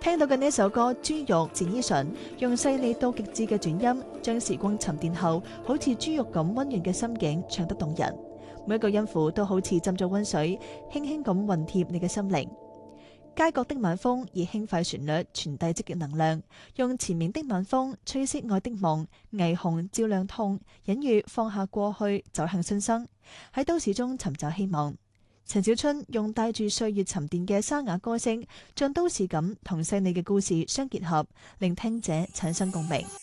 聽到嘅呢首歌《豬肉戰衣唇》，用細膩到極致嘅轉音，將時光沉澱後好似豬肉咁溫暖嘅心境唱得動人。每一個音符都好似浸咗溫水，輕輕咁熨貼你嘅心靈。街角的晚風以輕快旋律傳遞積極能量，用纏綿的晚風吹熄愛的夢，霓虹照亮痛，隱喻放下過去，走向新生，喺都市中尋找希望。陳小春用帶住歲月沉澱嘅沙啞歌聲，將都市感同細膩嘅故事相結合，令聽者產生共鳴。